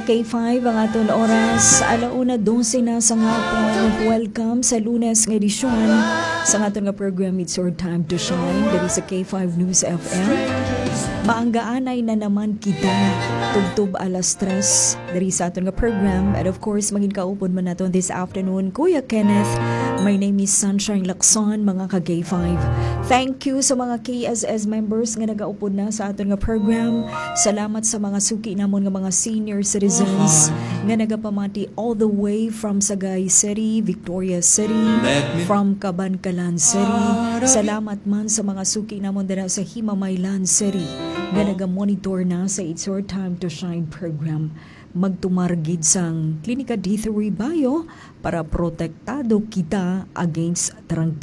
K5 ang aton oras. 1:12 na sa ngapon. Welcome sa Lunes nga edisyon sa aton nga program It's Your Time to Shine diri sa K5 News FM. Maanggaanay na naman kita tugtub 3:00 diri sa aton nga program, and of course maging kaupod man naton this afternoon Kuya Kenneth. My name is Sunshine Lacson, mga ka K5. Thank you sa mga KSS members nga nagaupod na sa aton nga program. Salamat sa mga suki namon nga mga senior citizens nga nagapamati all the way from Sagay City, Victoria City, from Cabancalan City. Salamat man sa mga suki namon dira sa Himamaylan City nga naga-monitor na sa It's Your Time to Shine program. Magtumargid sang Klinika D3 Bayo para protektado kita against